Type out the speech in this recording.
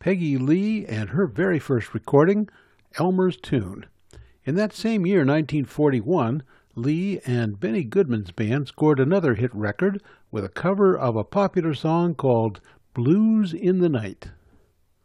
Peggy Lee and her very first recording, Elmer's Tune. In that same year, 1941, Lee and Benny Goodman's band scored another hit record with a cover of a popular song called Blues in the Night.